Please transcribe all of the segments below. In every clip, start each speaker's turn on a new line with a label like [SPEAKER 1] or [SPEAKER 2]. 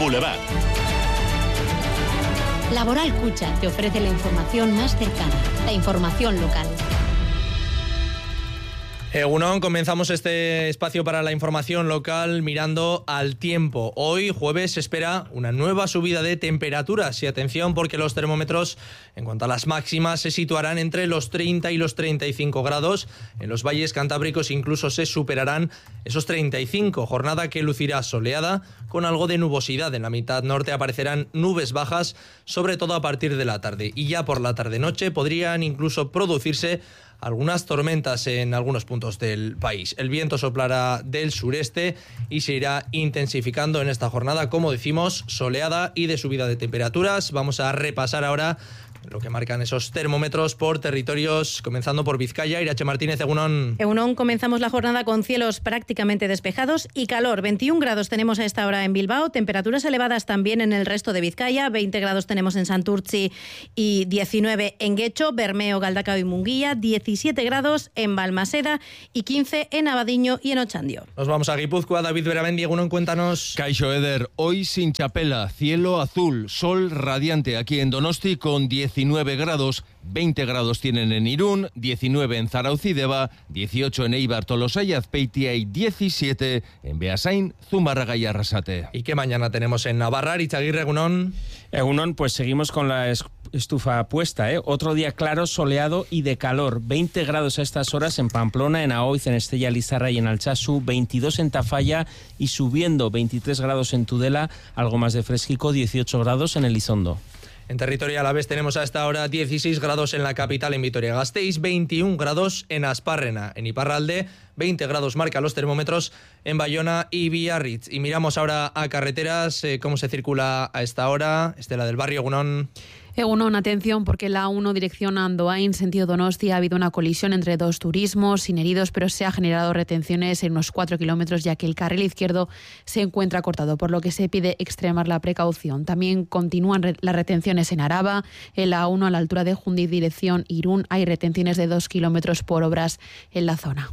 [SPEAKER 1] Boulevard.
[SPEAKER 2] Laboral Cucha te ofrece la información más cercana, la información local.
[SPEAKER 3] Egunon, comenzamos este espacio para la información local mirando al tiempo. Hoy, jueves, se espera una nueva subida de temperaturas y atención porque los termómetros, en cuanto a las máximas, se situarán entre los 30 y los 35 grados. En los valles cantábricos incluso se superarán esos 35, jornada que lucirá soleada con algo de nubosidad. En la mitad norte aparecerán nubes bajas, sobre todo a partir de la tarde. Y ya por la tarde-noche podrían incluso producirse algunas tormentas en algunos puntos del país. El viento soplará del sureste y se irá intensificando en esta jornada, como decimos, soleada y de subida de temperaturas. Vamos a repasar ahora lo que marcan esos termómetros por territorios, comenzando por Vizcaya. Irache Martínez, egunon.
[SPEAKER 4] Egunon, comenzamos la jornada con cielos prácticamente despejados y calor. 21 grados tenemos a esta hora en Bilbao, temperaturas elevadas también en el resto de Vizcaya, 20 grados tenemos en Santurtzi y 19 en Guecho, Bermeo, Galdakao y Munguía, 17 grados en Balmaseda y 15 en Abadiño y en Ochandio.
[SPEAKER 3] Nos vamos a Guipúzcoa. David Beramendi, egunon, cuéntanos.
[SPEAKER 5] Kaixo Eder, hoy sin chapela, cielo azul, sol radiante aquí en Donosti con 19 grados, 20 grados tienen en Irún, 19 en Zarautz y Deba, 18 en Eibar, Tolosa y Azpeitia y 17 en Beasain, Zumárraga y Arrasate.
[SPEAKER 3] ¿Y qué mañana tenemos en Navarra? Ichaguirre, egunon.
[SPEAKER 6] Egunon, pues seguimos con la estufa puesta, Otro día claro, soleado y de calor. 20 grados a estas horas en Pamplona, en Aoiz, en Estella Lizarra y en Altsasu, 22 en Tafalla y subiendo 23 grados en Tudela, algo más de fresquico, 18 grados en Elizondo.
[SPEAKER 3] En territorio alavés tenemos a esta hora 16 grados en la capital, en Vitoria-Gasteiz, 21 grados en Asparrena, en Iparralde, 20 grados marca los termómetros en Bayona y Biarritz. Y miramos ahora a carreteras, cómo se circula a esta hora. Estela del Barrio, egunon.
[SPEAKER 7] Egunon, atención, porque la A1 dirección a Andoain, sentido Donostia, ha habido una colisión entre dos turismos sin heridos, pero se ha generado retenciones en unos 4 kilómetros, ya que el carril izquierdo se encuentra cortado, por lo que se pide extremar la precaución. También continúan las retenciones en Araba, en la A1 a la altura de Jundiz, dirección Irún, hay retenciones de 2 kilómetros por obras en la zona.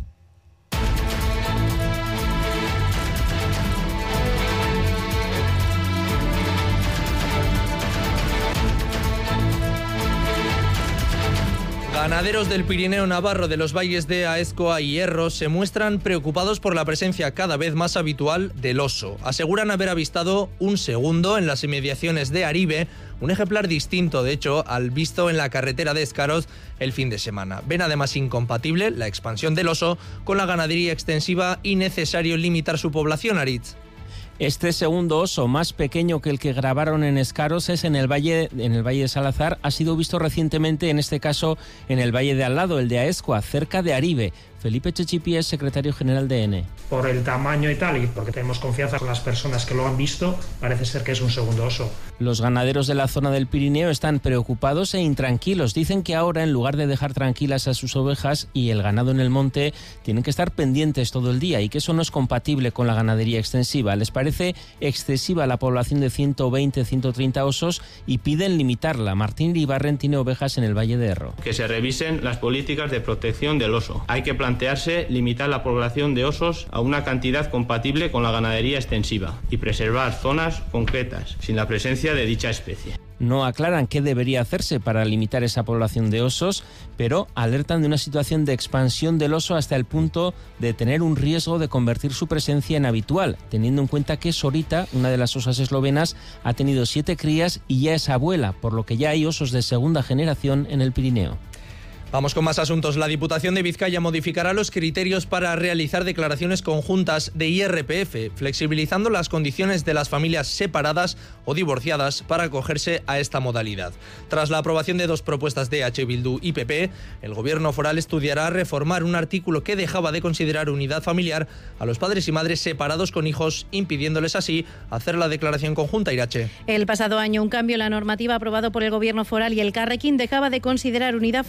[SPEAKER 3] Ganaderos del Pirineo Navarro, de los valles de Aezkoa y Hierro, se muestran preocupados por la presencia cada vez más habitual del oso. Aseguran haber avistado un segundo en las inmediaciones de Aribe, un ejemplar distinto, de hecho, al visto en la carretera de Escaroz el fin de semana. Ven además incompatible la expansión del oso con la ganadería extensiva y necesario limitar su población, Aritz.
[SPEAKER 6] Este segundo oso, más pequeño que el que grabaron en Escaroz, es en el valle de Salazar. Ha sido visto recientemente, en este caso, en el valle de al lado, el de Aezkoa, cerca de Aribe. Felipe Chechipi es secretario general de ENE.
[SPEAKER 8] Por el tamaño y tal, y porque tenemos confianza con las personas que lo han visto, parece ser que es un segundo oso.
[SPEAKER 6] Los ganaderos de la zona del Pirineo están preocupados e intranquilos. Dicen que ahora, en lugar de dejar tranquilas a sus ovejas y el ganado en el monte, tienen que estar pendientes todo el día y que eso no es compatible con la ganadería extensiva. Les parece excesiva la población de 120-130 osos y piden limitarla. Martín Iribarren tiene ovejas en el Valle de Erro.
[SPEAKER 9] Que se revisen las políticas de protección del oso. Hay que plantearse limitar la población de osos a una cantidad compatible con la ganadería extensiva y preservar zonas concretas sin la presencia de dicha especie.
[SPEAKER 6] No aclaran qué debería hacerse para limitar esa población de osos, pero alertan de una situación de expansión del oso hasta el punto de tener un riesgo de convertir su presencia en habitual, teniendo en cuenta que Sorita, una de las osas eslovenas, ha tenido 7 crías y ya es abuela, por lo que ya hay osos de segunda generación en el Pirineo.
[SPEAKER 3] Vamos con más asuntos. La Diputación de Vizcaya modificará los criterios para realizar declaraciones conjuntas de IRPF, flexibilizando las condiciones de las familias separadas o divorciadas para acogerse a esta modalidad. Tras la aprobación de 2 propuestas de H. Bildu y PP, el Gobierno foral estudiará reformar un artículo que dejaba de considerar unidad familiar a los padres y madres separados con hijos, impidiéndoles así hacer la declaración conjunta. Irache.
[SPEAKER 4] El pasado año, un cambio en la normativa aprobado por el Gobierno foral y el Carrequín dejaba de considerar unidad familiar a los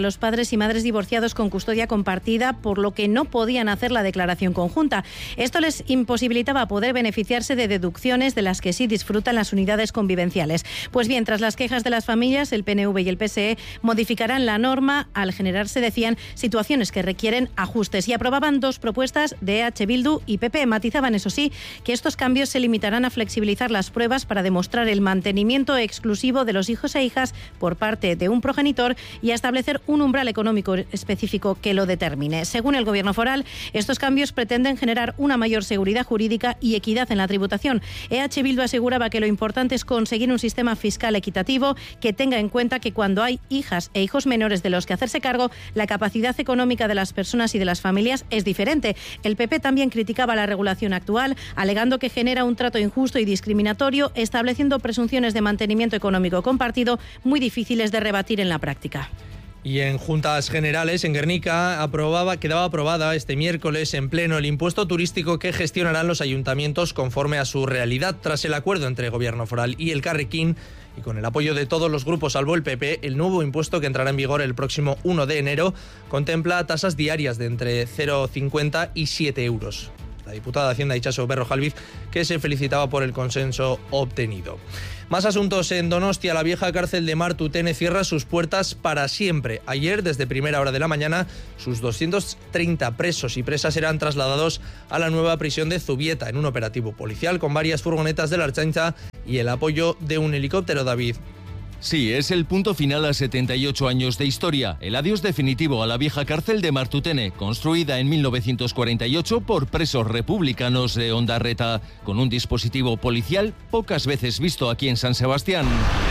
[SPEAKER 4] los padres y madres divorciados con custodia compartida, por lo que no podían hacer la declaración conjunta. Esto les imposibilitaba poder beneficiarse de deducciones de las que sí disfrutan las unidades convivenciales. Pues bien, tras las quejas de las familias, el PNV y el PSE modificarán la norma al generarse, decían, situaciones que requieren ajustes, y aprobaban dos propuestas de EH Bildu y PP. Matizaban, eso sí, que estos cambios se limitarán a flexibilizar las pruebas para demostrar el mantenimiento exclusivo de los hijos e hijas por parte de un progenitor y a establecer un umbral económico específico que lo determine. Según el Gobierno foral, estos cambios pretenden generar una mayor seguridad jurídica y equidad en la tributación. EH Bildu aseguraba que lo importante es conseguir un sistema fiscal equitativo que tenga en cuenta que cuando hay hijas e hijos menores de los que hacerse cargo, la capacidad económica de las personas y de las familias es diferente. El PP también criticaba la regulación actual, alegando que genera un trato injusto y discriminatorio, estableciendo presunciones de mantenimiento económico compartido muy difíciles de rebatir en la práctica.
[SPEAKER 3] Y en Juntas Generales, en Guernica, quedaba aprobada este miércoles en pleno el impuesto turístico que gestionarán los ayuntamientos conforme a su realidad. Tras el acuerdo entre Gobierno foral y Elkarrekin, y con el apoyo de todos los grupos salvo el PP, el nuevo impuesto que entrará en vigor el próximo 1 de enero contempla tasas diarias de entre 0,50 y 7 euros. La diputada de Hacienda, Itxaso Berrojalbiz, que se felicitaba por el consenso obtenido. Más asuntos en Donostia. La vieja cárcel de Martutene cierra sus puertas para siempre. Ayer, desde primera hora de la mañana, sus 230 presos y presas eran trasladados a la nueva prisión de Zubieta en un operativo policial con varias furgonetas de la Ertzaintza y el apoyo de un helicóptero, David.
[SPEAKER 5] Sí, es el punto final a 78 años de historia, el adiós definitivo a la vieja cárcel de Martutene, construida en 1948 por presos republicanos de Ondarreta, con un dispositivo policial pocas veces visto aquí en San Sebastián.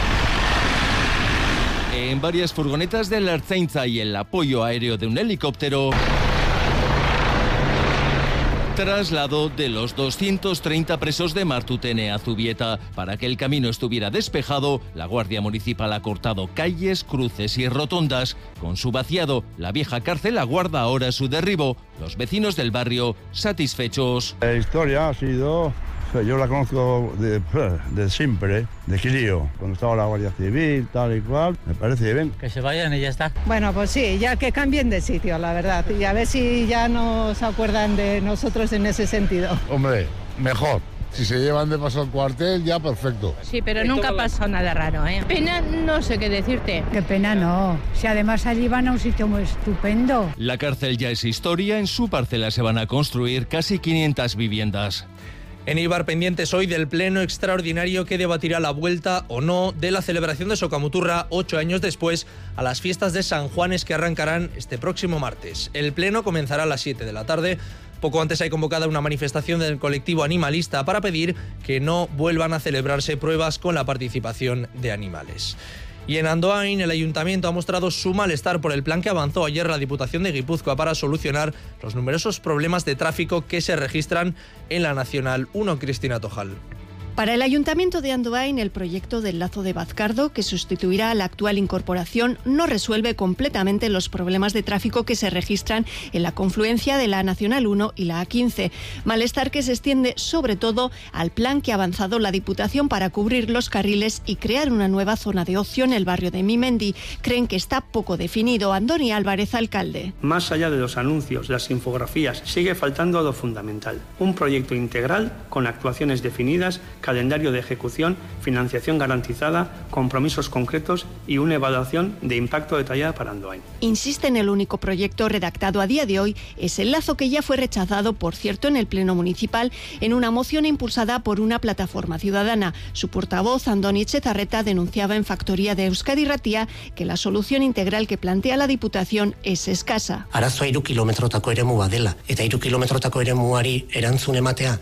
[SPEAKER 5] En varias furgonetas de la Ertzaintza y el apoyo aéreo de un helicóptero, traslado de los 230 presos de Martutene a Zubieta. Para que el camino estuviera despejado, la Guardia Municipal ha cortado calles, cruces y rotondas. Con su vaciado, la vieja cárcel aguarda ahora su derribo. Los vecinos del barrio satisfechos.
[SPEAKER 1] La historia ha sido... Yo la conozco de siempre, de crío, cuando estaba la Guardia Civil, tal y cual, me parece bien.
[SPEAKER 10] Que se vayan y ya está.
[SPEAKER 11] Bueno, pues sí, ya que cambien de sitio, la verdad, y a ver si ya no se acuerdan de nosotros en ese sentido.
[SPEAKER 12] Hombre, mejor. Si se llevan de paso al cuartel, ya perfecto.
[SPEAKER 13] Sí, pero nunca ha pasado nada raro, ¿eh? Pena, no sé qué decirte.
[SPEAKER 14] Qué pena no. Si además allí van a un sitio muy estupendo.
[SPEAKER 5] La cárcel ya es historia, en su parcela se van a construir casi 500 viviendas.
[SPEAKER 3] En Eibar, pendientes hoy del pleno extraordinario que debatirá la vuelta o no de la celebración de Socamuturra 8 años después a las fiestas de San Juanes que arrancarán este próximo martes. El pleno comenzará a las 7 de la tarde. Poco antes hay convocada una manifestación del colectivo animalista para pedir que no vuelvan a celebrarse pruebas con la participación de animales. Y en Andoain, el Ayuntamiento ha mostrado su malestar por el plan que avanzó ayer la Diputación de Guipúzcoa para solucionar los numerosos problemas de tráfico que se registran en la Nacional 1. Cristina Tojal.
[SPEAKER 15] Para el Ayuntamiento de Andoain, el proyecto del Lazo de Bazcardo, que sustituirá a la actual incorporación, no resuelve completamente los problemas de tráfico que se registran en la confluencia de la Nacional 1 y la A15. Malestar que se extiende sobre todo al plan que ha avanzado la Diputación para cubrir los carriles y crear una nueva zona de ocio en el barrio de Mimendi. Creen que está poco definido. Andoni Álvarez, alcalde.
[SPEAKER 16] Más allá de los anuncios, las infografías, sigue faltando lo fundamental. Un proyecto integral con actuaciones definidas, calendario de ejecución, financiación garantizada, compromisos concretos y una evaluación de impacto detallada para Andoain.
[SPEAKER 15] Insiste en el único proyecto redactado a día de hoy, es el Lazo, que ya fue rechazado, por cierto, en el Pleno Municipal en una moción impulsada por una plataforma ciudadana. Su portavoz, Andoni Etxezarreta, denunciaba en Factoría de Euskadi Ratia que la solución integral que plantea la Diputación es escasa.
[SPEAKER 17] Arazoa 3 kilometrotako eremu badela, eta 3 kilometrotako eremuari erantzun ematea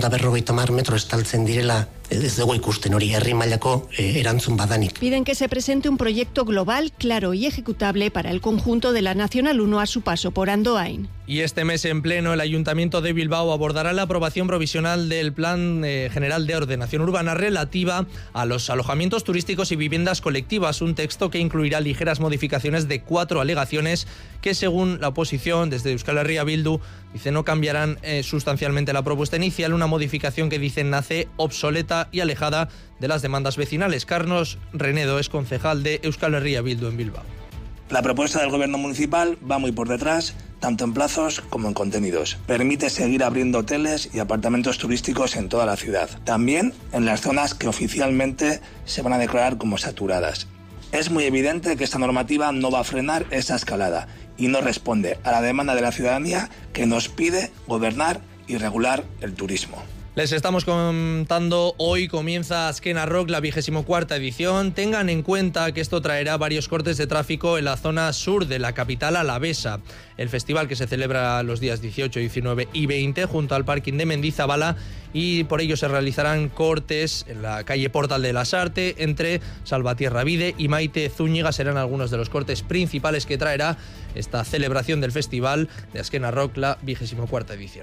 [SPEAKER 17] 250 metro estaltzen direla. Ez dugu ikusten hori herri mailako erantzun badanik.
[SPEAKER 15] Piden que se presente un proyecto global, claro y ejecutable para el conjunto de la Nacional 1 a su paso por Andoain.
[SPEAKER 3] Y este mes en pleno, el Ayuntamiento de Bilbao abordará la aprobación provisional del Plan General de Ordenación Urbana relativa a los alojamientos turísticos y viviendas colectivas, un texto que incluirá ligeras modificaciones de 4 alegaciones que, según la oposición, desde Euskal Herria Bildu, dice no cambiarán sustancialmente la propuesta inicial, una modificación que dicen nace obsoleta y alejada de las demandas vecinales. Carlos Renedo es concejal de Euskal Herria Bildu en Bilbao.
[SPEAKER 10] La propuesta del Gobierno municipal va muy por detrás, tanto en plazos como en contenidos. Permite seguir abriendo hoteles y apartamentos turísticos en toda la ciudad, también en las zonas que oficialmente se van a declarar como saturadas. Es muy evidente que esta normativa no va a frenar esa escalada y no responde a la demanda de la ciudadanía que nos pide gobernar y regular el turismo.
[SPEAKER 3] Les estamos contando, hoy comienza Azken Arrok, la 24ª edición. Tengan en cuenta que esto traerá varios cortes de tráfico en la zona sur de la capital alavesa. El festival, que se celebra los días 18, 19 y 20 junto al parking de Mendizabala, y por ello se realizarán cortes en la calle Portal de las Artes, entre Salvatierra Vide y Maite Zúñiga. Serán algunos de los cortes principales que traerá esta celebración del festival de Azken Arrok, la 24ª edición.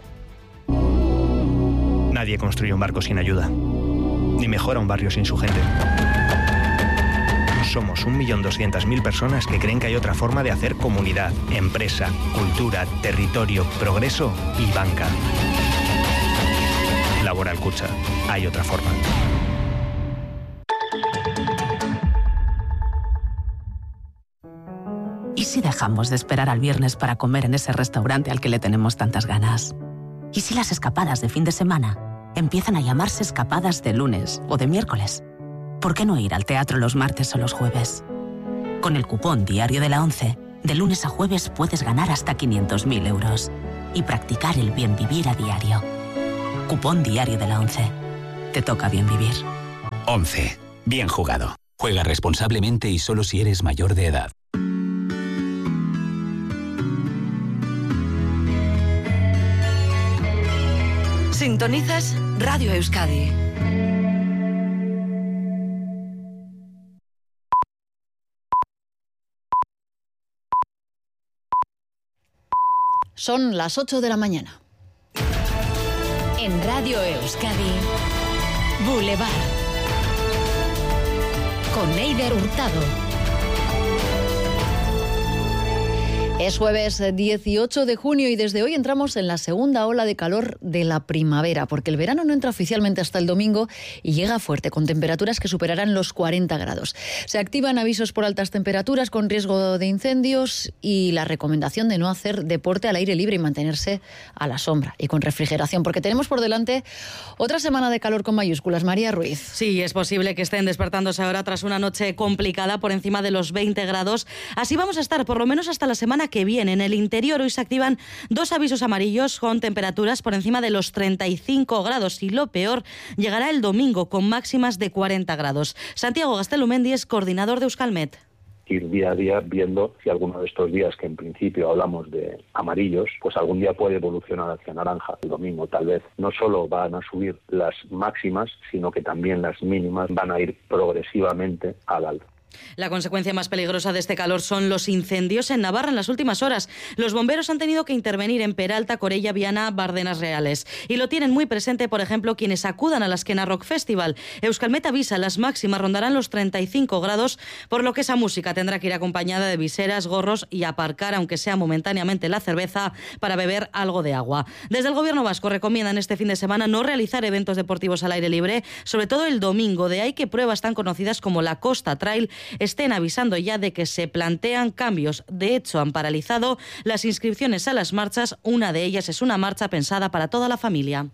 [SPEAKER 18] Nadie construye un barco sin ayuda, ni mejora un barrio sin su gente. Somos 1.200.000 personas que creen que hay otra forma de hacer comunidad, empresa, cultura, territorio, progreso y banca. Laboral Kutxa, hay otra forma.
[SPEAKER 19] ¿Y si dejamos de esperar al viernes para comer en ese restaurante al que le tenemos tantas ganas? ¿Y si las escapadas de fin de semana empiezan a llamarse escapadas de lunes o de miércoles? ¿Por qué no ir al teatro los martes o los jueves? Con el cupón Diario de la ONCE, de lunes a jueves puedes ganar hasta 500.000 euros y practicar el bien vivir a diario. Cupón Diario de la ONCE. Te toca bien vivir.
[SPEAKER 20] 11. Bien jugado. Juega responsablemente y solo si eres mayor de edad.
[SPEAKER 21] Sintonizas Radio Euskadi.
[SPEAKER 22] Son las 8 de la mañana.
[SPEAKER 2] En Radio Euskadi, Boulevard. Con Eider Hurtado.
[SPEAKER 22] Es jueves 18 de junio y desde hoy entramos en la segunda ola de calor de la primavera, porque el verano no entra oficialmente hasta el domingo y llega fuerte, con temperaturas que superarán los 40 grados. Se activan avisos por altas temperaturas con riesgo de incendios y la recomendación de no hacer deporte al aire libre y mantenerse a la sombra y con refrigeración, porque tenemos por delante otra semana de calor con mayúsculas. María Ruiz.
[SPEAKER 23] Sí, es posible que estén despertándose ahora tras una noche complicada por encima de los 20 grados. Así vamos a estar por lo menos hasta la semana que viene. En el interior hoy se activan 2 avisos amarillos con temperaturas por encima de los 35 grados y lo peor llegará el domingo con máximas de 40 grados. Santiago Gastelumendi es coordinador de Euskalmet.
[SPEAKER 24] Ir día a día viendo si alguno de estos días que en principio hablamos de amarillos, pues algún día puede evolucionar hacia naranja. El domingo tal vez no solo van a subir las máximas, sino que también las mínimas van a ir progresivamente al alza.
[SPEAKER 23] La consecuencia más peligrosa de este calor son los incendios en Navarra en las últimas horas. Los bomberos han tenido que intervenir en Peralta, Corella, Viana, Bardenas Reales. Y lo tienen muy presente, por ejemplo, quienes acudan a la Azken Arrok Festival. Euskalmet avisa, las máximas rondarán los 35 grados, por lo que esa música tendrá que ir acompañada de viseras, gorros y aparcar, aunque sea momentáneamente, la cerveza para beber algo de agua. Desde el Gobierno vasco recomiendan este fin de semana no realizar eventos deportivos al aire libre, sobre todo el domingo. De ahí que pruebas tan conocidas como la Costa Trail estén avisando ya de que se plantean cambios. De hecho, han paralizado las inscripciones a las marchas. Una de ellas es una marcha pensada para toda la familia.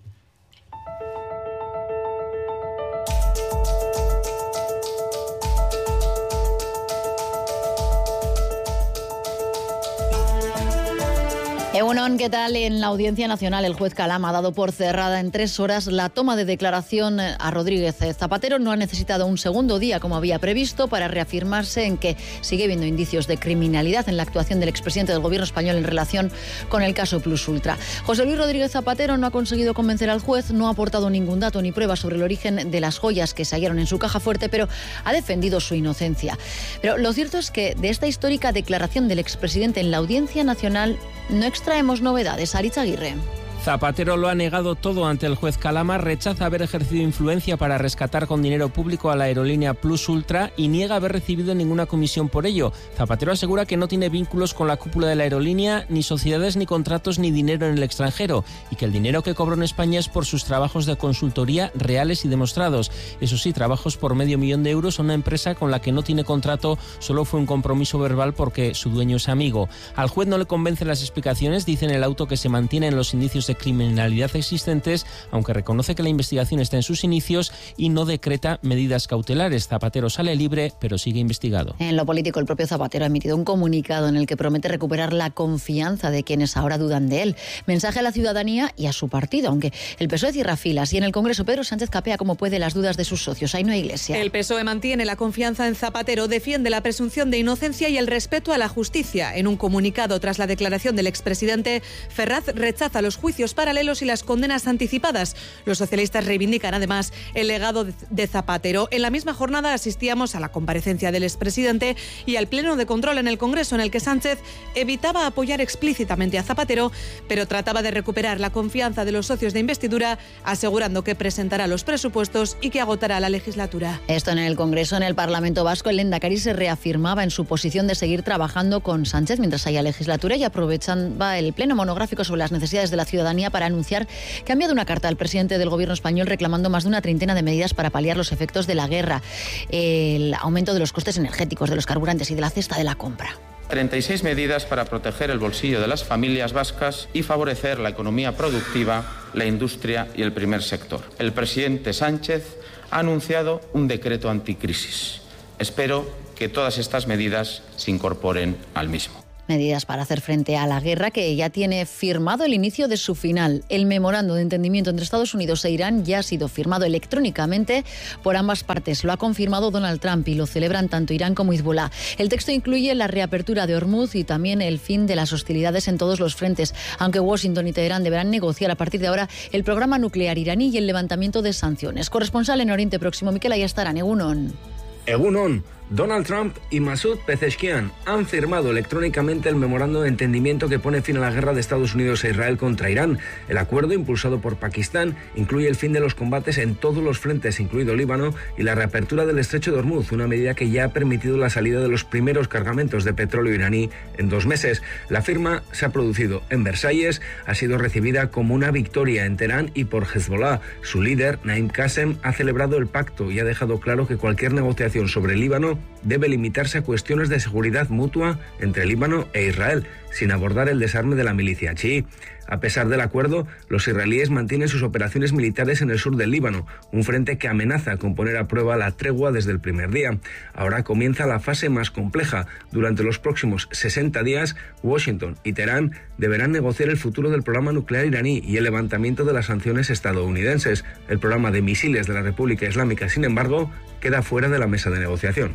[SPEAKER 22] Egunon, ¿qué tal? En la Audiencia Nacional, el juez Calam ha dado por cerrada en 3 horas la toma de declaración a Rodríguez Zapatero. No ha necesitado un segundo día, como había previsto, para reafirmarse en que sigue habiendo indicios de criminalidad en la actuación del expresidente del Gobierno español en relación con el caso Plus Ultra. José Luis Rodríguez Zapatero no ha conseguido convencer al juez, no ha aportado ningún dato ni prueba sobre el origen de las joyas que se hallaron en su caja fuerte, pero ha defendido su inocencia. Pero lo cierto es que de esta histórica declaración del expresidente en la Audiencia Nacional no extraemos novedades. Aritz Aguirre.
[SPEAKER 6] Zapatero lo ha negado todo ante el juez Calama, rechaza haber ejercido influencia para rescatar con dinero público a la aerolínea Plus Ultra y niega haber recibido ninguna comisión por ello. Zapatero asegura que no tiene vínculos con la cúpula de la aerolínea, ni sociedades, ni contratos, ni dinero en el extranjero, y que el dinero que cobró en España es por sus trabajos de consultoría reales y demostrados. Eso sí, trabajos por $500,000 a una empresa con la que no tiene contrato, solo fue un compromiso verbal porque su dueño es amigo. Al juez no le convencen las explicaciones, dice en el auto que se mantienen los indicios de criminalidad existentes, aunque reconoce que la investigación está en sus inicios y no decreta medidas cautelares. Zapatero sale libre, pero sigue investigado.
[SPEAKER 22] En lo político, el propio Zapatero ha emitido un comunicado en el que promete recuperar la confianza de quienes ahora dudan de él. Mensaje a la ciudadanía y a su partido, aunque el PSOE cierra filas y en el Congreso Pedro Sánchez capea como puede las dudas de sus socios. Ainhoa Iglesia.
[SPEAKER 7] El PSOE mantiene la confianza en Zapatero, defiende la presunción de inocencia y el respeto a la justicia. En un comunicado tras la declaración del expresidente, Ferraz rechaza los juicios paralelos y las condenas anticipadas. Los socialistas reivindican además el legado de Zapatero. En la misma jornada asistíamos a la comparecencia del expresidente y al pleno de control en el Congreso, en el que Sánchez evitaba apoyar explícitamente a Zapatero, pero trataba de recuperar la confianza de los socios de investidura, asegurando que presentará los presupuestos y que agotará la legislatura.
[SPEAKER 22] Esto en el Congreso. En el Parlamento Vasco, el Lehendakari se reafirmaba en su posición de seguir trabajando con Sánchez mientras haya legislatura y aprovechaba el pleno monográfico sobre las necesidades de la ciudadanía para anunciar que ha enviado una carta al presidente del Gobierno español reclamando más de una treintena de medidas para paliar los efectos de la guerra, el aumento de los costes energéticos, de los carburantes y de la cesta de la compra.
[SPEAKER 8] 36 medidas para proteger el bolsillo de las familias vascas y favorecer la economía productiva, la industria y el primer sector. El presidente Sánchez ha anunciado un decreto anticrisis. Espero que todas estas medidas se incorporen al mismo.
[SPEAKER 22] Medidas para hacer frente a la guerra que ya tiene firmado el inicio de su final. El memorando de entendimiento entre Estados Unidos e Irán ya ha sido firmado electrónicamente por ambas partes. Lo ha confirmado Donald Trump y lo celebran tanto Irán como Hezbollah. El texto incluye la reapertura de Hormuz y también el fin de las hostilidades en todos los frentes, aunque Washington y Teherán deberán negociar a partir de ahora el programa nuclear iraní y el levantamiento de sanciones. Corresponsal en Oriente Próximo, Mikel Ayastarán, Egunon.
[SPEAKER 9] Egunon. Donald Trump y Masoud Pezeshkian han firmado electrónicamente el memorando de entendimiento que pone fin a la guerra de Estados Unidos e Israel contra Irán. El acuerdo, impulsado por Pakistán, incluye el fin de los combates en todos los frentes, incluido Líbano, y la reapertura del estrecho de Hormuz, una medida que ya ha permitido la salida de los primeros cargamentos de petróleo iraní en 2 meses. La firma se ha producido en Versalles, ha sido recibida como una victoria en Teherán y por Hezbollah. Su líder, Naim Qassem, ha celebrado el pacto y ha dejado claro que cualquier negociación sobre Líbano debe limitarse a cuestiones de seguridad mutua entre Líbano e Israel, sin abordar el desarme de la milicia chií. A pesar del acuerdo, los israelíes mantienen sus operaciones militares en el sur del Líbano, un frente que amenaza con poner a prueba la tregua desde el primer día. Ahora comienza la fase más compleja. Durante los próximos 60 días, Washington y Teherán deberán negociar el futuro del programa nuclear iraní y el levantamiento de las sanciones estadounidenses. El programa de misiles de la República Islámica, sin embargo, queda fuera de la mesa de negociación.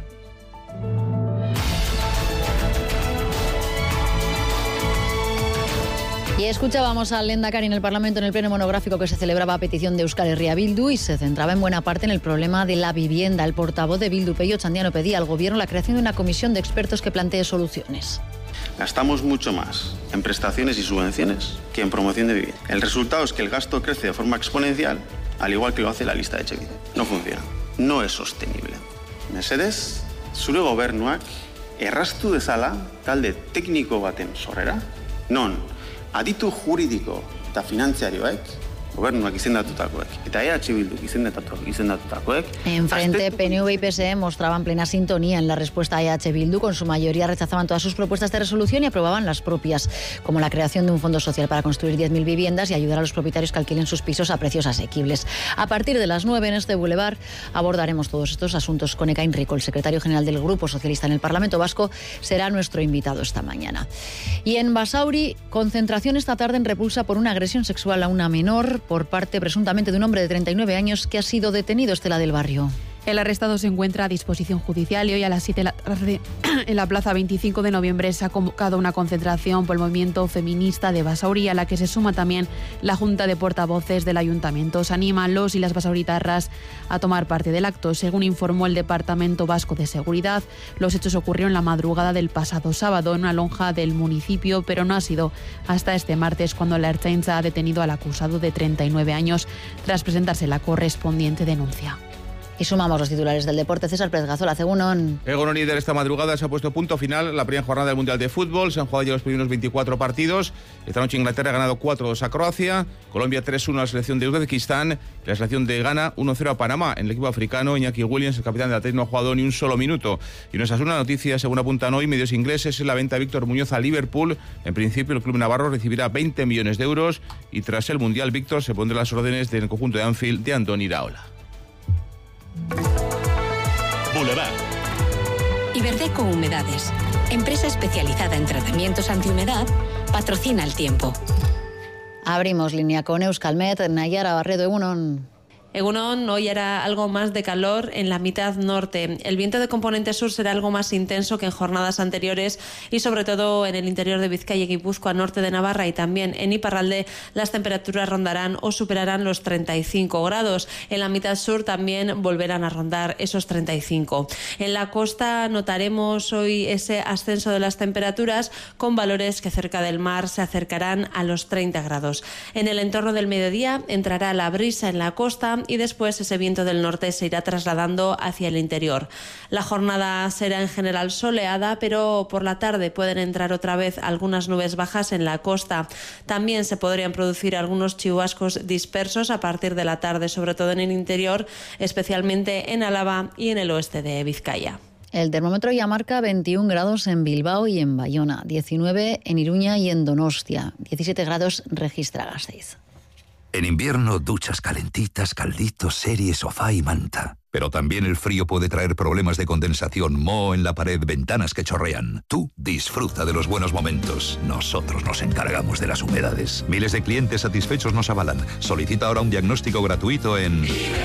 [SPEAKER 22] Y escuchábamos al Lehendakari en el Parlamento en el pleno monográfico que se celebraba a petición de Euskal Herria Bildu y se centraba en buena parte en el problema de la vivienda. El portavoz de Bildu, Pello Txandiano, pedía al Gobierno la creación de una comisión de expertos que plantee soluciones.
[SPEAKER 25] Gastamos mucho más en prestaciones y subvenciones que en promoción de vivienda. El resultado es que el gasto crece de forma exponencial, al igual que lo hace la lista de Etxebide. No funciona. No es sostenible. Mesedez, zure gobernuak erraztu dezala talde tekniko baten sorrera, non aditu juridiko eta finanziarioek, gobernuak izendatutakoek, eta EH Bilduk izendatutakoek.
[SPEAKER 22] En frente, PNV y PSE mostraban plena sintonía en la respuesta a EH Bildu. Con su mayoría rechazaban todas sus propuestas de resolución y aprobaban las propias, como la creación de un fondo social para construir 10.000 viviendas y ayudar a los propietarios que alquilen sus pisos a precios asequibles. A partir de las 9 en este Boulevard abordaremos todos estos asuntos con Ekain Rico, el secretario general del Grupo Socialista en el Parlamento Vasco, será nuestro invitado esta mañana. Y en Basauri, concentración esta tarde en repulsa por una agresión sexual a una menor por parte presuntamente de un hombre de 39 años que ha sido detenido, Estela del Barrio.
[SPEAKER 1] El arrestado se encuentra a disposición judicial y hoy a las 7 de la tarde en la Plaza 25 de noviembre se ha convocado una concentración por el movimiento feminista de Basauri, a la que se suma también la Junta de Portavoces del Ayuntamiento. Se animan los y las basauritarras a tomar parte del acto. Según informó el Departamento Vasco de Seguridad, los hechos ocurrieron la madrugada del pasado sábado en una lonja del municipio, pero no ha sido hasta este martes cuando la Ertzaintza ha detenido al acusado de 39 años tras presentarse la correspondiente denuncia.
[SPEAKER 22] Y sumamos los titulares del deporte. César Pérez Gazola, Egunon.
[SPEAKER 4] Egunon, líder. Esta madrugada se ha puesto punto final la primera jornada del Mundial de Fútbol. Se han jugado ya los primeros 24 partidos. Esta noche Inglaterra ha ganado 4-2 a Croacia. Colombia 3-1 a la selección de Uzbekistán. La selección de Ghana 1-0 a Panamá. En el equipo africano, Iñaki Williams, el capitán del Athletic, no ha jugado ni un solo minuto. Y nuestra segunda noticia, según apuntan hoy medios ingleses, es la venta de Víctor Muñoz a Liverpool. En principio, el club navarro recibirá 20 millones de euros. Y tras el Mundial, Víctor se pondrá las órdenes del conjunto de Anfield de Andoni Iraola.
[SPEAKER 11] Boulevard.
[SPEAKER 12] Iberdeco Humedades, empresa especializada en tratamientos antihumedad, patrocina el tiempo.
[SPEAKER 22] Abrimos línea con Euskalmet. Nayara Barredo, Egunon.
[SPEAKER 13] Egunon, hoy hará algo más de calor en la mitad norte. El viento de componente sur será algo más intenso que en jornadas anteriores y sobre todo en el interior de Vizcaya y Guipúzcoa, norte de Navarra y también en Iparralde las temperaturas rondarán o superarán los 35 grados. En la mitad sur también volverán a rondar esos 35. En la costa notaremos hoy ese ascenso de las temperaturas con valores que cerca del mar se acercarán a los 30 grados. En el entorno del mediodía entrará la brisa en la costa y después ese viento del norte se irá trasladando hacia el interior. La jornada será en general soleada, pero por la tarde pueden entrar otra vez algunas nubes bajas en la costa. También se podrían producir algunos chubascos dispersos a partir de la tarde, sobre todo en el interior, especialmente en Álava y en el oeste de Vizcaya.
[SPEAKER 22] El termómetro ya marca 21 grados en Bilbao y en Bayona, 19 en Iruña y en Donostia, 17 grados registra Gasteiz.
[SPEAKER 26] En invierno, duchas calentitas, calditos, series, sofá y manta. Pero también el frío puede traer problemas de condensación, moho en la pared, ventanas que chorrean. Tú disfruta de los buenos momentos. Nosotros nos encargamos de las humedades. Miles de clientes satisfechos nos avalan. Solicita ahora un diagnóstico gratuito en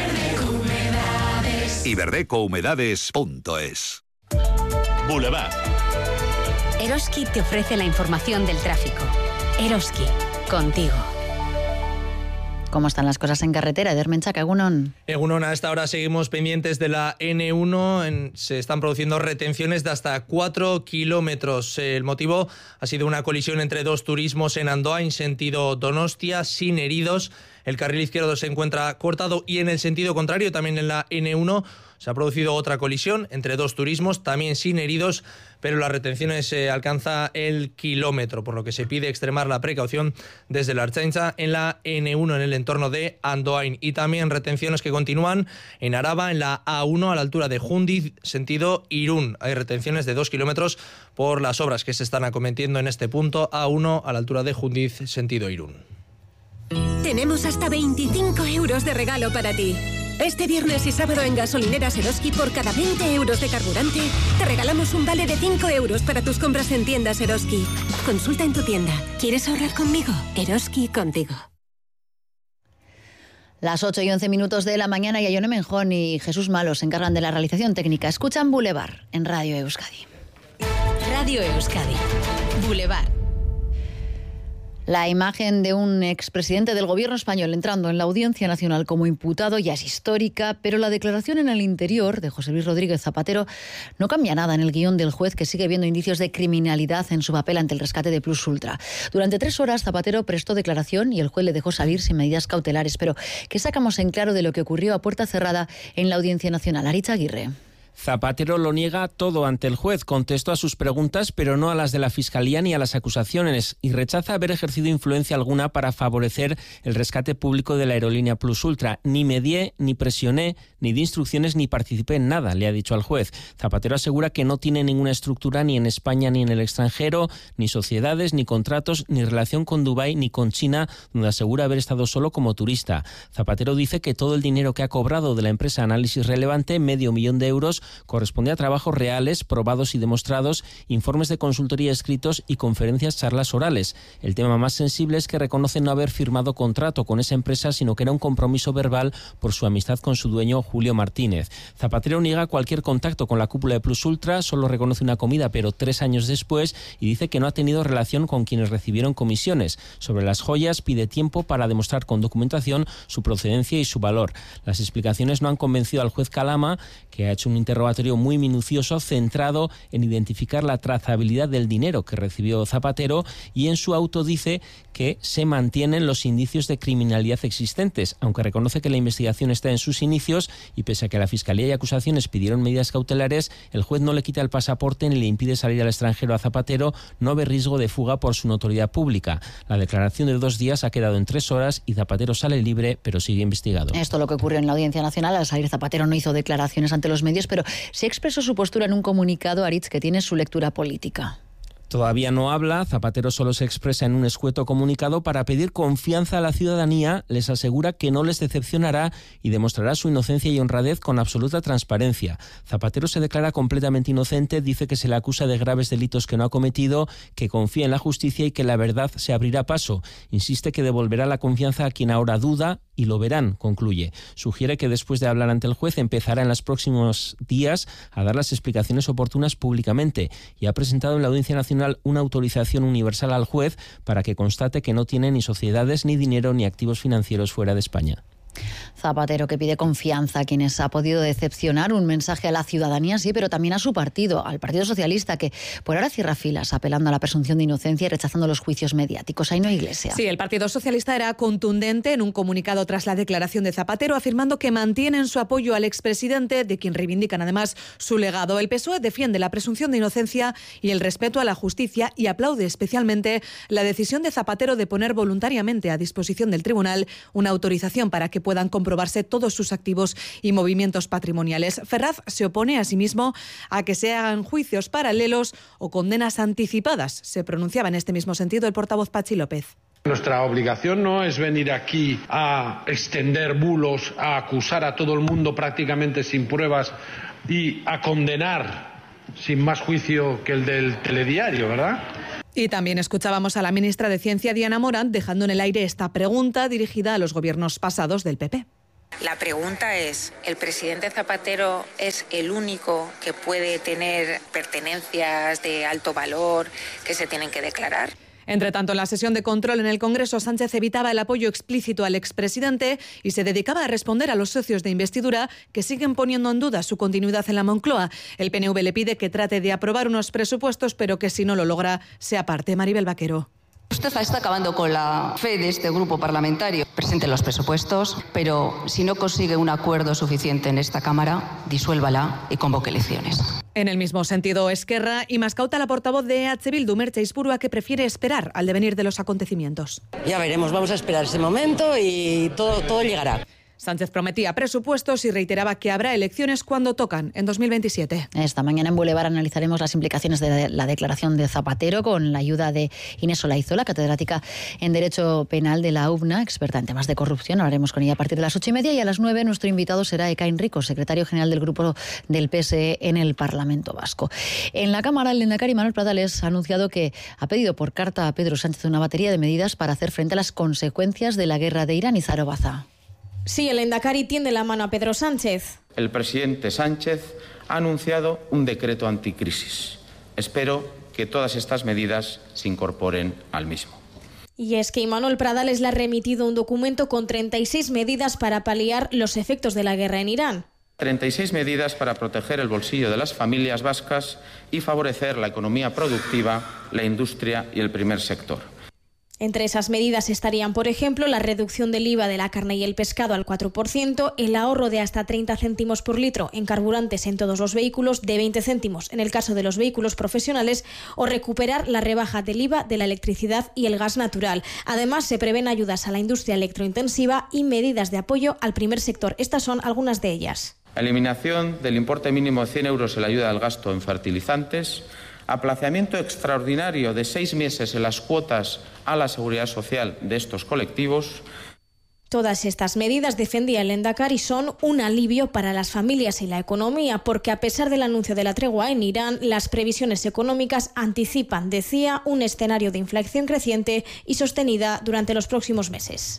[SPEAKER 26] iberdecohumedades.es.
[SPEAKER 11] Boulevard.
[SPEAKER 12] Eroski te ofrece la información del tráfico. Eroski, contigo.
[SPEAKER 22] ¿Cómo están las cosas en carretera? Dermenchaca, Egunon.
[SPEAKER 3] Egunon, a esta hora seguimos pendientes de la N1. Se están produciendo retenciones de hasta 4 kilómetros. El motivo ha sido una colisión entre dos turismos en Andoain, sentido Donostia, sin heridos. El carril izquierdo se encuentra cortado y en el sentido contrario, también en la N1, se ha producido otra colisión entre dos turismos, también sin heridos, pero las retenciones alcanza el kilómetro, por lo que se pide extremar la precaución desde la Ertzaintza en la N1 en el entorno de Andoain. Y también retenciones que continúan en Araba, en la A1 a la altura de Jundiz, sentido Irún. Hay retenciones de 2 kilómetros por las obras que se están acometiendo en este punto, A1 a la altura de Jundiz, sentido Irún.
[SPEAKER 27] Tenemos hasta 25 euros de regalo para ti. Este viernes y sábado en Gasolineras Eroski, por cada 20 euros de carburante, te regalamos un vale de 5 euros para tus compras en tiendas Eroski. Consulta en tu tienda. ¿Quieres ahorrar conmigo? Eroski contigo.
[SPEAKER 22] Las 8 y 11 minutos de la mañana y Ione Menjón y Jesús Malo se encargan de la realización técnica. Escuchan Boulevard en Radio Euskadi.
[SPEAKER 12] Radio Euskadi. Boulevard.
[SPEAKER 22] La imagen de un expresidente del gobierno español entrando en la Audiencia Nacional como imputado ya es histórica, pero la declaración en el interior de José Luis Rodríguez Zapatero no cambia nada en el guión del juez, que sigue viendo indicios de criminalidad en su papel ante el rescate de Plus Ultra. Durante 3 horas Zapatero prestó declaración y el juez le dejó salir sin medidas cautelares. Pero, ¿qué sacamos en claro de lo que ocurrió a puerta cerrada en la Audiencia Nacional? Aritz Aguirre.
[SPEAKER 6] Zapatero lo niega todo ante el juez, contestó a sus preguntas, pero no a las de la Fiscalía ni a las acusaciones, y rechaza haber ejercido influencia alguna para favorecer el rescate público de la aerolínea Plus Ultra. Ni medié, ni presioné, ni di instrucciones, ni participé en nada, le ha dicho al juez. Zapatero asegura que no tiene ninguna estructura ni en España ni en el extranjero, ni sociedades, ni contratos, ni relación con Dubái, ni con China, donde asegura haber estado solo como turista. Zapatero dice que todo el dinero que ha cobrado de la empresa Análisis Relevante, 500.000 euros, euros corresponde a trabajos reales, probados y demostrados, informes de consultoría escritos y conferencias, charlas orales. El tema más sensible es que reconoce no haber firmado contrato con esa empresa, sino que era un compromiso verbal por su amistad con su dueño, Julio Martínez. Zapatero niega cualquier contacto con la cúpula de Plus Ultra, solo reconoce una comida, pero 3 años después, y dice que no ha tenido relación con quienes recibieron comisiones. Sobre las joyas, pide tiempo para demostrar con documentación su procedencia y su valor. Las explicaciones no han convencido al juez Calama, que ha hecho un interrogatorio muy minucioso centrado en identificar la trazabilidad del dinero que recibió Zapatero, y en su auto dice que se mantienen los indicios de criminalidad existentes, aunque reconoce que la investigación está en sus inicios y pese a que la Fiscalía y acusaciones pidieron medidas cautelares, el juez no le quita el pasaporte ni le impide salir al extranjero a Zapatero. No ve riesgo de fuga por su notoriedad pública. La declaración de 2 días ha quedado en 3 horas y Zapatero sale libre, pero sigue investigado.
[SPEAKER 22] Esto es lo que ocurrió en la Audiencia Nacional. Al salir, Zapatero no hizo declaraciones ante los medios, pero sí expresó su postura en un comunicado, Aritz, que tiene su lectura política.
[SPEAKER 6] Todavía no habla, Zapatero solo se expresa en un escueto comunicado para pedir confianza a la ciudadanía, les asegura que no les decepcionará y demostrará su inocencia y honradez con absoluta transparencia. Zapatero se declara completamente inocente, dice que se le acusa de graves delitos que no ha cometido, que confía en la justicia y que la verdad se abrirá paso. Insiste que devolverá la confianza a quien ahora duda y lo verán, concluye. Sugiere que después de hablar ante el juez empezará en los próximos días a dar las explicaciones oportunas públicamente y ha presentado en la Audiencia Nacional una autorización universal al juez para que constate que no tiene ni sociedades, ni dinero, ni activos financieros fuera de España.
[SPEAKER 22] Zapatero, que pide confianza a quienes ha podido decepcionar, un mensaje a la ciudadanía, sí, pero también a su partido, al Partido Socialista, que por ahora cierra filas apelando a la presunción de inocencia y rechazando los juicios mediáticos. Ahí no hay Iglesia.
[SPEAKER 7] Sí, el Partido Socialista era contundente en un comunicado tras la declaración de Zapatero, afirmando que mantienen su apoyo al expresidente, de quien reivindican además su legado. El PSOE defiende la presunción de inocencia y el respeto a la justicia y aplaude especialmente la decisión de Zapatero de poner voluntariamente a disposición del tribunal una autorización para que puedan comprobarse todos sus activos y movimientos patrimoniales. Ferraz se opone asimismo a que se hagan juicios paralelos o condenas anticipadas. Se pronunciaba en este mismo sentido el portavoz Pachi López.
[SPEAKER 5] Nuestra obligación no es venir aquí a extender bulos, a acusar a todo el mundo prácticamente sin pruebas y a condenar sin más juicio que el del telediario, ¿verdad?
[SPEAKER 7] Y también escuchábamos a la ministra de Ciencia, Diana Morant, dejando en el aire esta pregunta dirigida a los gobiernos pasados del PP.
[SPEAKER 10] La pregunta es, ¿el presidente Zapatero es el único que puede tener pertenencias de alto valor que se tienen que declarar?
[SPEAKER 7] Entre tanto, en la sesión de control en el Congreso, Sánchez evitaba el apoyo explícito al expresidente y se dedicaba a responder a los socios de investidura que siguen poniendo en duda su continuidad en la Moncloa. El PNV le pide que trate de aprobar unos presupuestos, pero que si no lo logra, se aparte. Maribel Vaquero.
[SPEAKER 14] Usted está acabando con la fe de este grupo parlamentario. Presente los presupuestos, pero si no consigue un acuerdo suficiente en esta Cámara, disuélvala y convoque elecciones.
[SPEAKER 7] En el mismo sentido, Esquerra y Mascauta, la portavoz de EH Bildu, Merche Ispurua, que prefiere esperar al devenir de los acontecimientos.
[SPEAKER 15] Ya veremos, vamos a esperar ese momento y todo llegará.
[SPEAKER 7] Sánchez prometía presupuestos y reiteraba que habrá elecciones cuando tocan, en 2027.
[SPEAKER 22] Esta mañana en Boulevard analizaremos las implicaciones de la declaración de Zapatero con la ayuda de Inés Olaizola, catedrática en Derecho Penal de la UBNA, experta en temas de corrupción. Hablaremos con ella a partir de las 8:30 y a las 9 nuestro invitado será Ekain Rico, secretario general del grupo del PSE en el Parlamento Vasco. En la Cámara, el lehendakari Manuel Pradales ha anunciado que ha pedido por carta a Pedro Sánchez una batería de medidas para hacer frente a las consecuencias de la guerra de Irán. Izaro Baza.
[SPEAKER 16] Sí, el lehendakari tiende la mano a Pedro Sánchez.
[SPEAKER 8] El presidente Sánchez ha anunciado un decreto anticrisis. Espero que todas estas medidas se incorporen al mismo.
[SPEAKER 16] Y es que Imanol Pradales le ha remitido un documento con 36 medidas para paliar los efectos de la guerra en Irán.
[SPEAKER 8] 36 medidas para proteger el bolsillo de las familias vascas y favorecer la economía productiva, la industria y el primer sector.
[SPEAKER 16] Entre esas medidas estarían, por ejemplo, la reducción del IVA de la carne y el pescado al 4%, el ahorro de hasta 30 céntimos por litro en carburantes en todos los vehículos, de 20 céntimos en el caso de los vehículos profesionales, o recuperar la rebaja del IVA de la electricidad y el gas natural. Además, se prevén ayudas a la industria electrointensiva y medidas de apoyo al primer sector. Estas son algunas de ellas.
[SPEAKER 8] Eliminación del importe mínimo de 100 euros en la ayuda al gasto en fertilizantes, aplazamiento extraordinario de 6 meses en las cuotas a la seguridad social de estos colectivos.
[SPEAKER 16] Todas estas medidas, defendía el Lehendakari, son un alivio para las familias y la economía, porque a pesar del anuncio de la tregua en Irán, las previsiones económicas anticipan, decía, un escenario de inflación creciente y sostenida durante los próximos meses.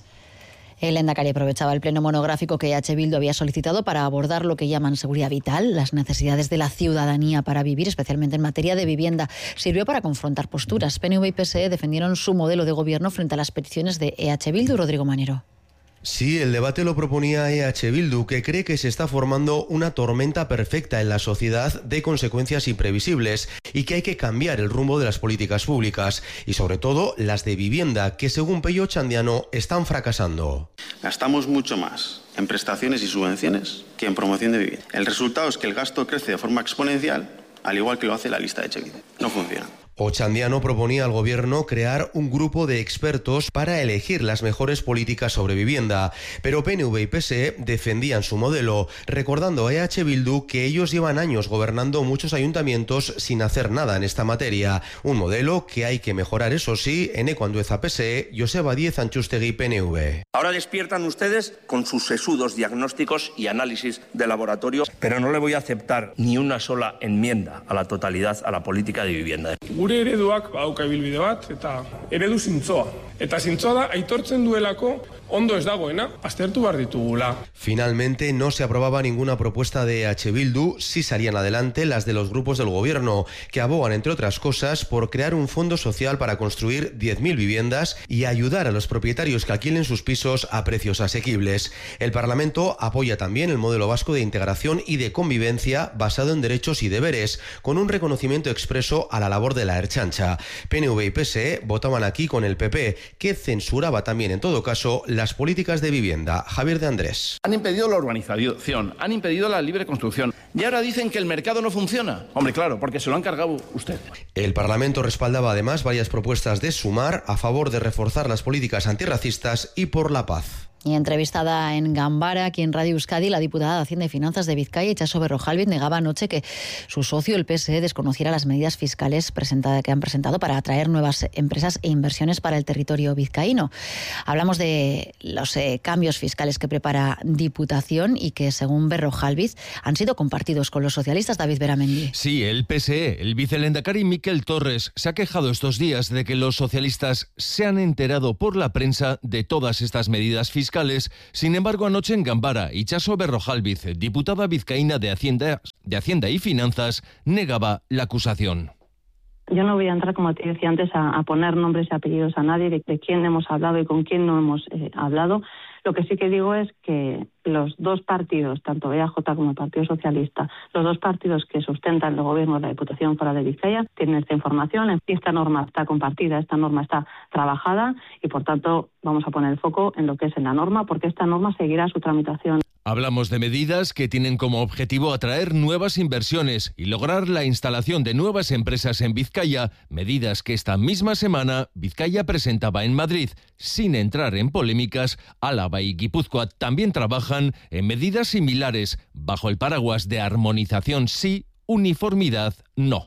[SPEAKER 22] El Lehendakari aprovechaba el pleno monográfico que EH Bildu había solicitado para abordar lo que llaman seguridad vital, las necesidades de la ciudadanía para vivir, especialmente en materia de vivienda. Sirvió para confrontar posturas. PNV y PSE defendieron su modelo de gobierno frente a las peticiones de EH Bildu. Rodrigo Manero.
[SPEAKER 2] Sí, el debate lo proponía EH Bildu, que cree que se está formando una tormenta perfecta en la sociedad de consecuencias imprevisibles y que hay que cambiar el rumbo de las políticas públicas y sobre todo las de vivienda, que según Pello Ochandiano están fracasando.
[SPEAKER 25] Gastamos mucho más en prestaciones y subvenciones que en promoción de vivienda. El resultado es que el gasto crece de forma exponencial, al igual que lo hace la lista de Etxebide. No funciona.
[SPEAKER 2] Ochandiano proponía al gobierno crear un grupo de expertos para elegir las mejores políticas sobre vivienda, pero PNV y PSE defendían su modelo, recordando a EH Bildu que ellos llevan años gobernando muchos ayuntamientos sin hacer nada en esta materia, un modelo que hay que mejorar, eso sí, Eneko Andueza PSE, Joseba Díez Antxustegi PNV.
[SPEAKER 17] Ahora despiertan ustedes con sus sesudos diagnósticos y análisis de laboratorio, pero no le voy a aceptar ni una sola enmienda a la totalidad a la política de vivienda.
[SPEAKER 18] Gure ereduak badauka ibilbide bat eta eredu zintzoa. Eta zintzoa da aitortzen duelako ondo ez dagoena, aztertu behar ditugula.
[SPEAKER 2] Finalmente no se aprobaba ninguna propuesta de EH Bildu, sí salían adelante las de los grupos del gobierno, que abogan, entre otras cosas, por crear un fondo social para construir 10.000 viviendas y ayudar a los propietarios que alquilen sus pisos a precios asequibles. El Parlamento apoya también el modelo vasco de integración y de convivencia basado en derechos y deberes, con un reconocimiento expreso a la labor de la Ertzaintza. PNV y PSE votaban aquí con el PP, que censuraba también, en todo caso, las políticas de vivienda. Javier de Andrés.
[SPEAKER 17] Han impedido la urbanización, han impedido la libre construcción y ahora dicen que el mercado no funciona. Hombre, claro, porque se lo han cargado ustedes.
[SPEAKER 2] El Parlamento respaldaba además varias propuestas de Sumar a favor de reforzar las políticas antirracistas y por la paz.
[SPEAKER 22] Y entrevistada en Gambara, aquí en Radio Euskadi, la diputada de Hacienda y Finanzas de Vizcaya, Itxaso Berrojalbiz, negaba anoche que su socio, el PSE, desconociera las medidas fiscales que han presentado para atraer nuevas empresas e inversiones para el territorio vizcaíno. Hablamos de los cambios fiscales que prepara Diputación y que, según Berrojalbiz, han sido compartidos con los socialistas. David Beramendi.
[SPEAKER 19] Sí, el PSE, el vicelehendakari Miquel Torres, se ha quejado estos días de que los socialistas se han enterado por la prensa de todas estas medidas fiscales. Sin embargo, anoche en Gambara, Itxaso Berrojalbiz, diputada vizcaína de Hacienda y Finanzas, negaba la acusación.
[SPEAKER 20] Yo no voy a entrar, como te decía antes, a poner nombres y apellidos a nadie, de quién hemos hablado y con quién no hemos hablado. Lo que sí que digo es que los dos partidos, tanto EAJ como el Partido Socialista, los dos partidos que sustentan el gobierno de la Diputación Foral de Vizcaya, tienen esta información. Esta norma está compartida, esta norma está trabajada y, por tanto, vamos a poner el foco en lo que es en la norma, porque esta norma seguirá su tramitación.
[SPEAKER 19] Hablamos de medidas que tienen como objetivo atraer nuevas inversiones y lograr la instalación de nuevas empresas en Vizcaya, medidas que esta misma semana Vizcaya presentaba en Madrid. Sin entrar en polémicas, Álava y Guipúzcoa también trabajan en medidas similares, bajo el paraguas de armonización sí, uniformidad no.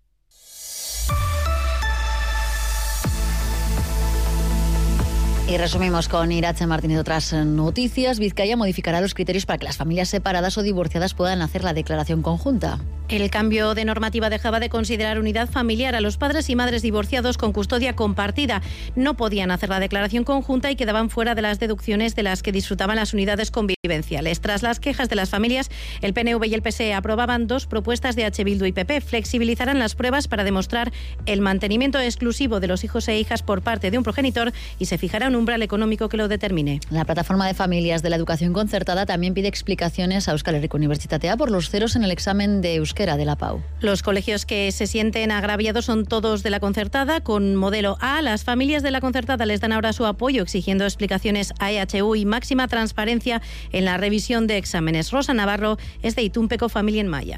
[SPEAKER 22] Y resumimos con Irache Martínez otras noticias. Vizcaya modificará los criterios para que las familias separadas o divorciadas puedan hacer la declaración conjunta.
[SPEAKER 21] El cambio de normativa dejaba de considerar unidad familiar a los padres y madres divorciados con custodia compartida. No podían hacer la declaración conjunta y quedaban fuera de las deducciones de las que disfrutaban las unidades convivenciales. Tras las quejas de las familias, el PNV y el PSE aprobaban dos propuestas de H. Bildu y PP. Flexibilizarán las pruebas para demostrar el mantenimiento exclusivo de los hijos e hijas por parte de un progenitor y se fijará un umbral económico que lo determine.
[SPEAKER 22] La plataforma de familias de la educación concertada también pide explicaciones a Euskal Herriko Unibertsitatea por los ceros en el examen de euskera de la PAU.
[SPEAKER 21] Los colegios que se sienten agraviados son todos de la concertada con modelo A. Las familias de la concertada les dan ahora su apoyo exigiendo explicaciones a EHU y máxima transparencia en la revisión de exámenes. Rosa Navarro es de Itunpeko Familia en Maya.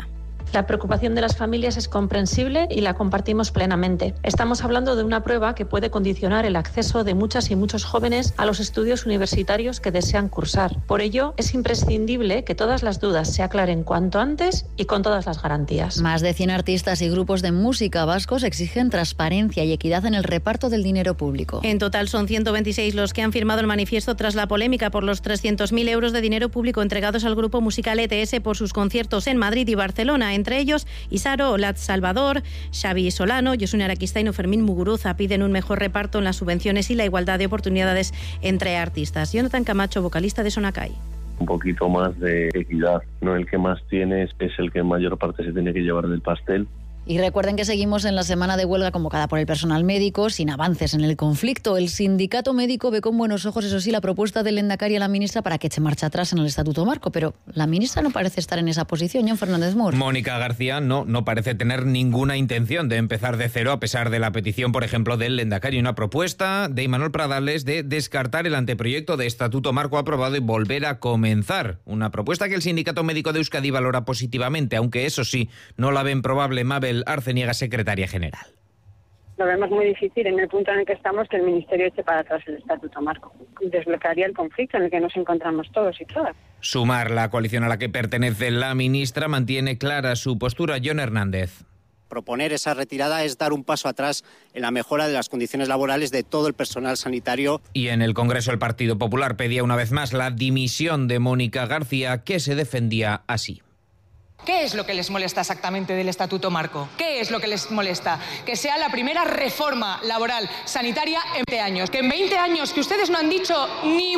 [SPEAKER 1] La preocupación de las familias es comprensible y la compartimos plenamente. Estamos hablando de una prueba que puede condicionar el acceso de muchas y muchos jóvenes a los estudios universitarios que desean cursar. Por ello, es imprescindible que todas las dudas se aclaren cuanto antes y con todas las garantías.
[SPEAKER 22] Más de 100 artistas y grupos de música vascos exigen transparencia y equidad en el reparto del dinero público.
[SPEAKER 21] En total son 126 los que han firmado el manifiesto tras la polémica por los 300.000 euros de dinero público entregados al grupo musical ETS por sus conciertos en Madrid y Barcelona. Entre ellos, Isaro, Olat Salvador, Xavi Solano, Josune Araquistain o Fermín Muguruza piden un mejor reparto en las subvenciones y la igualdad de oportunidades entre artistas. Jonathan Camacho, vocalista de Sonacay.
[SPEAKER 4] Un poquito más de equidad, no el que más tiene es el que en mayor parte se tiene que llevar del pastel.
[SPEAKER 22] Y recuerden que seguimos en la semana de huelga convocada por el personal médico, sin avances en el conflicto. El sindicato médico ve con buenos ojos, eso sí, la propuesta del Lehendakari a la ministra para que eche marcha atrás en el Estatuto Marco, pero la ministra no parece estar en esa posición. Jon Fernández Mur.
[SPEAKER 9] Mónica García no parece tener ninguna intención de empezar de cero, a pesar de la petición, por ejemplo, del Lehendakari. Una propuesta de Imanol Pradales de descartar el anteproyecto de Estatuto Marco aprobado y volver a comenzar. Una propuesta que el Sindicato Médico de Euskadi valora positivamente, aunque eso sí, no la ven probable. Mabel Arceniega, secretaria general.
[SPEAKER 13] Lo vemos muy difícil en el punto en el que estamos que el Ministerio eche para atrás el Estatuto Marco. Desbloquearía el conflicto en el que nos encontramos todos y todas.
[SPEAKER 9] Sumar, la coalición a la que pertenece la ministra, mantiene clara su postura. Jon Hernández.
[SPEAKER 23] Proponer esa retirada es dar un paso atrás en la mejora de las condiciones laborales de todo el personal sanitario.
[SPEAKER 9] Y en el Congreso el Partido Popular pedía una vez más la dimisión de Mónica García, que se defendía así.
[SPEAKER 24] ¿Qué es lo que les molesta exactamente del Estatuto Marco? ¿Qué es lo que les molesta? Que sea la primera reforma laboral sanitaria en 20 años. Que en 20 años que ustedes no han dicho ni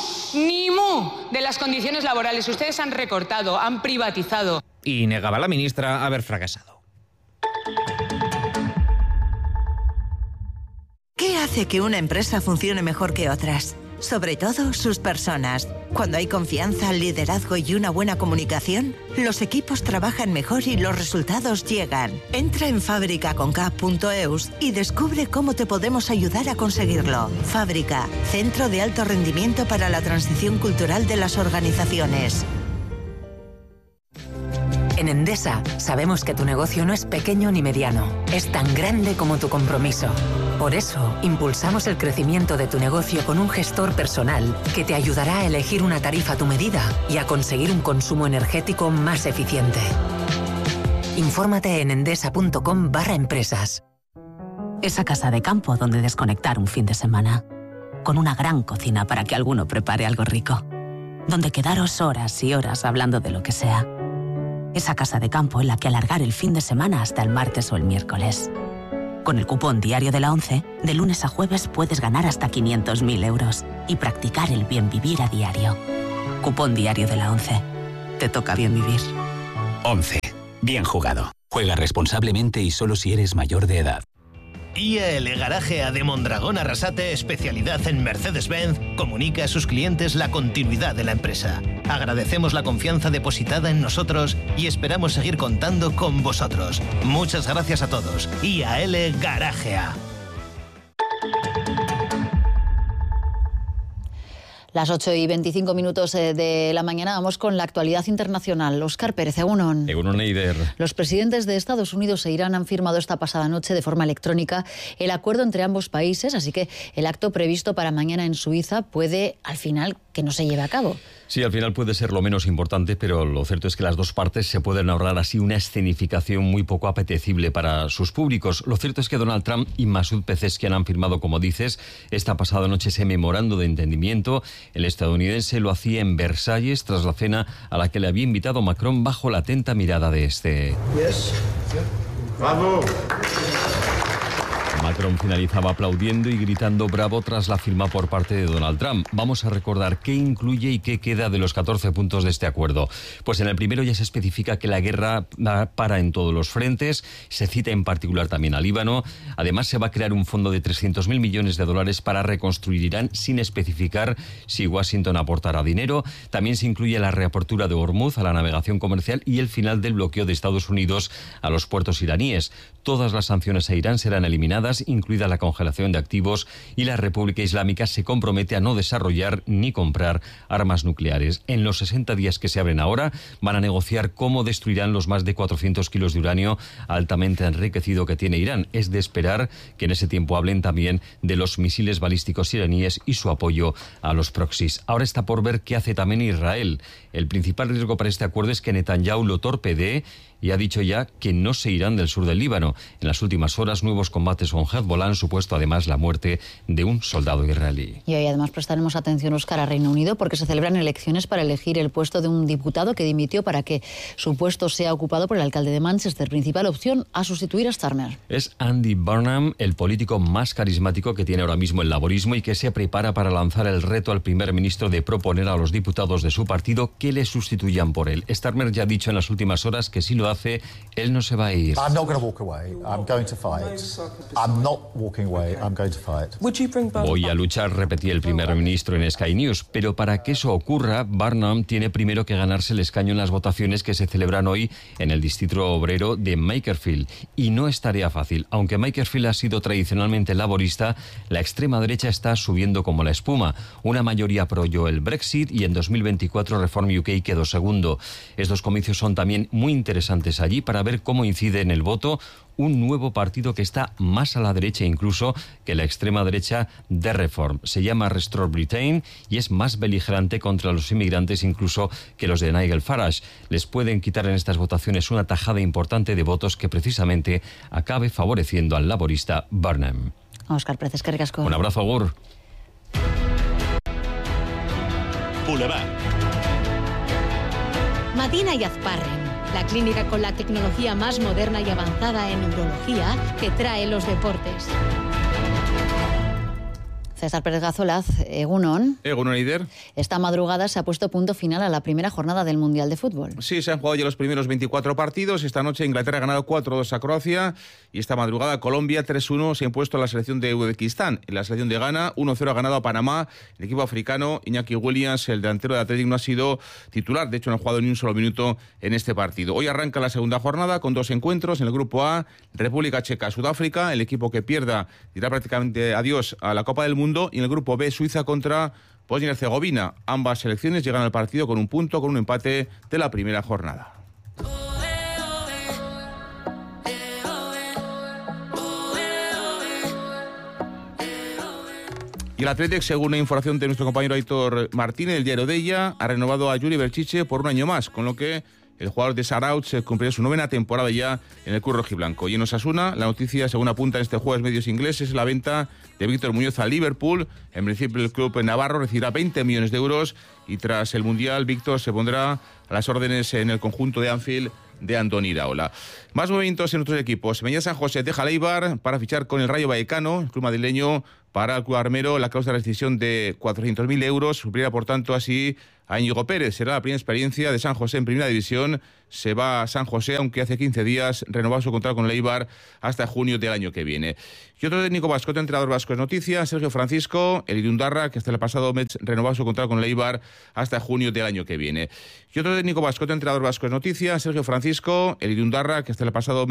[SPEAKER 24] mu de las condiciones laborales. Ustedes han recortado, han privatizado.
[SPEAKER 9] Y negaba la ministra haber fracasado.
[SPEAKER 26] ¿Qué hace que una empresa funcione mejor que otras? Sobre todo sus personas. Cuando hay confianza, liderazgo y una buena comunicación, los equipos trabajan mejor y los resultados llegan. Entra en fabricaconk.eus y descubre cómo te podemos ayudar a conseguirlo. Fábrica, centro de alto rendimiento para la transición cultural de las organizaciones.
[SPEAKER 28] En Endesa sabemos que tu negocio no es pequeño ni mediano, es tan grande como tu compromiso. Por eso, impulsamos el crecimiento de tu negocio con un gestor personal que te ayudará a elegir una tarifa a tu medida y a conseguir un consumo energético más eficiente. Infórmate en endesa.com/empresas. Esa casa de campo donde desconectar un fin de semana. Con una gran cocina para que alguno prepare algo rico. Donde quedaros horas y horas hablando de lo que sea. Esa casa de campo en la que alargar el fin de semana hasta el martes o el miércoles. Con el cupón diario de la ONCE, de lunes a jueves puedes ganar hasta 500.000 euros y practicar el bien vivir a diario. Cupón diario de la ONCE. Te toca bien vivir.
[SPEAKER 29] ONCE. Bien jugado. Juega responsablemente y solo si eres mayor de edad.
[SPEAKER 30] IAL Garage de Mondragón Arrasate, especialidad en Mercedes-Benz, comunica a sus clientes la continuidad de la empresa. Agradecemos la confianza depositada en nosotros y esperamos seguir contando con vosotros. Muchas gracias a todos. IAL Garage.
[SPEAKER 22] Las 8:25 de la mañana vamos con la actualidad internacional. Óscar Pérez, Egunon.
[SPEAKER 31] Egunon Eider.
[SPEAKER 22] Los presidentes de Estados Unidos e Irán han firmado esta pasada noche de forma electrónica el acuerdo entre ambos países, así que el acto previsto para mañana en Suiza puede, al final, que no se lleve a cabo.
[SPEAKER 31] Sí, al final puede ser lo menos importante, pero lo cierto es que las dos partes se pueden ahorrar así una escenificación muy poco apetecible para sus públicos. Lo cierto es que Donald Trump y Masoud Pezeshkian han firmado, como dices, esta pasada noche ese memorando de entendimiento. El estadounidense lo hacía en Versalles tras la cena a la que le había invitado Macron bajo la atenta mirada de este.
[SPEAKER 32] Yes. Bravo.
[SPEAKER 31] Macron finalizaba aplaudiendo y gritando bravo tras la firma por parte de Donald Trump. Vamos a recordar qué incluye y qué queda de los 14 puntos de este acuerdo. Pues en el primero ya se especifica que la guerra para en todos los frentes, se cita en particular también a Líbano. Además se va a crear un fondo de 300.000 millones de dólares para reconstruir Irán, sin especificar si Washington aportará dinero. También se incluye la reapertura de Hormuz a la navegación comercial y el final del bloqueo de Estados Unidos a los puertos iraníes. Todas las sanciones a Irán serán eliminadas armas, incluida la congelación de activos, y la República Islámica se compromete a no desarrollar ni comprar armas nucleares. En los 60 días que se abren ahora, van a negociar cómo destruirán los más de 400 kilos de uranio altamente enriquecido que tiene Irán. Es de esperar que en ese tiempo hablen también de los misiles balísticos iraníes y su apoyo a los proxies. Ahora está por ver qué hace también Israel. El principal riesgo para este acuerdo es que Netanyahu lo torpedee y ha dicho ya que no se irán del sur del Líbano. En las últimas horas, nuevos combates con Hezbollah han supuesto además la muerte de un soldado israelí.
[SPEAKER 22] Y hoy además prestaremos atención, Óscar, a Reino Unido, porque se celebran elecciones para elegir el puesto de un diputado que dimitió para que su puesto sea ocupado por el alcalde de Manchester, principal opción a sustituir a Starmer.
[SPEAKER 31] Es Andy Burnham, el político más carismático que tiene ahora mismo el laborismo y que se prepara para lanzar el reto al primer ministro de proponer a los diputados de su partido que le sustituyan por él. Starmer ya ha dicho en las últimas horas que si lo hace, él no se va a ir.
[SPEAKER 3] I'm not going to walk away. I'm going to fight. I'm not walking away. I'm going to fight.
[SPEAKER 31] Voy a luchar, repetía el primer ministro en Sky News, pero para que eso ocurra, Burnham tiene primero que ganarse el escaño en las votaciones que se celebran hoy en el distrito obrero de Makerfield. Y no es tarea fácil. Aunque Makerfield ha sido tradicionalmente laborista, la extrema derecha está subiendo como la espuma. Una mayoría apoyó el Brexit y en 2024 Reform UK quedó segundo. Estos comicios son también muy interesantes allí para ver cómo incide en el voto un nuevo partido que está más a la derecha incluso que la extrema derecha de Reform. Se llama Restore Britain y es más beligerante contra los inmigrantes incluso que los de Nigel Farage. Les pueden quitar en estas votaciones una tajada importante de votos que precisamente acabe favoreciendo al laborista Burnham.
[SPEAKER 22] Óscar Pérez, es que ricasco.
[SPEAKER 31] Un abrazo, Agur.
[SPEAKER 5] Boulevard.
[SPEAKER 21] Madina y Azparren, la clínica con la tecnología más moderna y avanzada en neurología que trae los deportes.
[SPEAKER 22] César Pérez Gazolaz, Egunon.
[SPEAKER 6] Egunon, Eider.
[SPEAKER 22] Esta madrugada se ha puesto punto final a la primera jornada del Mundial de Fútbol.
[SPEAKER 6] Sí, se han jugado ya los primeros 24 partidos. Esta noche Inglaterra ha ganado 4-2 a Croacia y esta madrugada Colombia 3-1 se ha impuesto a la selección de Uzbekistán. En la selección de Ghana 1-0 ha ganado a Panamá. El equipo africano, Iñaki Williams, el delantero de Athletic, no ha sido titular. De hecho, no ha jugado ni un solo minuto en este partido. Hoy arranca la segunda jornada con 2 encuentros. En el grupo A, República Checa, Sudáfrica. El equipo que pierda dirá prácticamente adiós a la Copa del Mundo. Y en el grupo B, Suiza contra Bosnia y Herzegovina. Ambas selecciones llegan al partido con un punto, con un empate de la primera jornada. Y el Athletic, según una información de nuestro compañero Aitor Martínez, el diario de ella, ha renovado a Juri Berchiche por un año más, con lo que el jugador de Saraut cumplirá su 9ª temporada ya en el club rojiblanco. Y en Osasuna, la noticia, según apuntan este jueves medios ingleses, es la venta de Víctor Muñoz a Liverpool. En principio, el club navarro recibirá 20 millones de euros y tras el Mundial, Víctor se pondrá a las órdenes en el conjunto de Anfield de Andoni Iraola. Más movimientos en otros equipos. Mañana San José deja Eibar para fichar con el Rayo Vallecano, el club madrileño, para el club armero. La cláusula de rescisión de 400.000 euros suplirá, por tanto, así a Íñigo Pérez. Será la primera experiencia de San José en Primera División. Se va a San José, aunque hace 15 días renovó su contrato con el Eibar hasta junio del año que viene. Y otro técnico vasco, otro entrenador vasco es noticia, Sergio Francisco, el Irundarra, que hasta el pasado mes renovó su contrato con el Eibar hasta junio del año que viene. Y otro técnico vasco, otro entrenador vasco es noticia, Sergio Francisco, el Irundarra, que hasta el pasado